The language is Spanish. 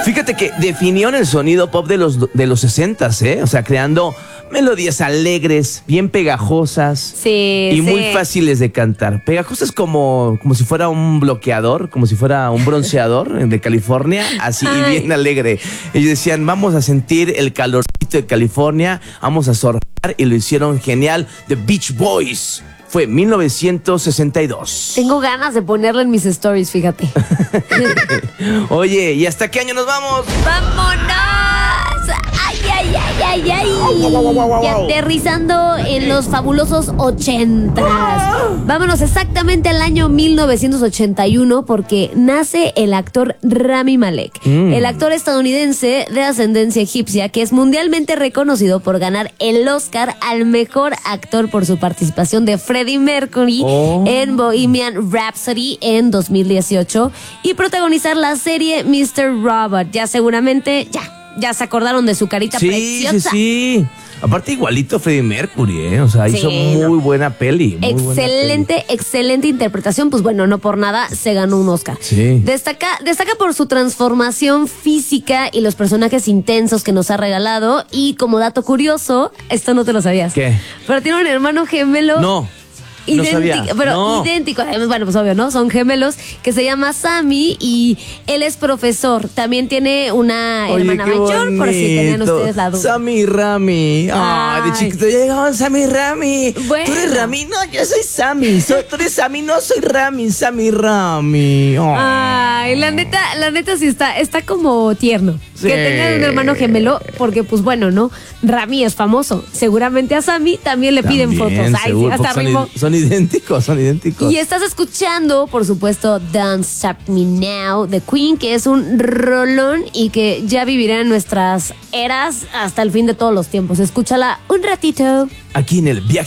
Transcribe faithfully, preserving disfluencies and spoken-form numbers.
Fíjate que definieron el sonido pop de los, de los sesentas, ¿eh? O sea, creando melodías alegres, bien pegajosas. Sí, y sí. muy fáciles de cantar. Pegajosas como, como si fuera un bloqueador, como si fuera un bronceador de California, así Ay. y bien alegre. Ellos decían, vamos a sentir el calorcito de California, vamos a surfear, y lo hicieron genial. The Beach Boys. Fue mil novecientos sesenta y dos. Tengo ganas de ponerlo en mis stories, fíjate. Oye, ¿y hasta qué año nos vamos? ¡Vámonos! ¡Ay, ay, ay, ay, ay! Y aterrizando en los fabulosos ochentas. Vámonos exactamente al año mil novecientos ochenta y uno porque nace el actor Rami Malek. Mm. El actor estadounidense de ascendencia egipcia que es mundialmente reconocido por ganar el Oscar al mejor actor por su participación de Freddie Mercury oh. en Bohemian Rhapsody en dos mil dieciocho y protagonizar la serie mister Robot. Ya seguramente, ya. Ya se acordaron de su carita sí, preciosa. Sí, sí, Aparte igualito Freddie Mercury, ¿eh? O sea, sí, hizo muy no. buena peli. Muy excelente, buena peli. excelente interpretación. Pues bueno, no por nada se ganó un Oscar. Sí. Destaca, destaca por su transformación física y los personajes intensos que nos ha regalado. Y como dato curioso, esto no te lo sabías. ¿Qué? Pero tiene un hermano gemelo. No. Idéntico, no sabía. pero no. idéntico, bueno, pues obvio, ¿no? Son gemelos, que se llama Sammy y él es profesor. También tiene una Oye, hermana mayor, por si tenían ustedes la duda. Sammy y Rami. Ah, de chiquito llegaban Sammy y Rami. Bueno. ¿Tú eres Rami? No, yo soy Sammy. Soy, tú eres Sammy, no soy Rami. Sammy y Rami. Oh. Ay, la neta, la neta sí está, está como tierno. Sí. Que tengan un hermano gemelo, porque pues bueno, ¿no? Rami es famoso. Seguramente a Sammy también le También, piden fotos. Ay, sí, hasta son, ritmo. son idénticos, son idénticos. Y estás escuchando, por supuesto, Don't Stop Me Now de Queen, que es un rolón y que ya vivirá en nuestras eras hasta el fin de todos los tiempos. Escúchala un ratito. Aquí en el viaje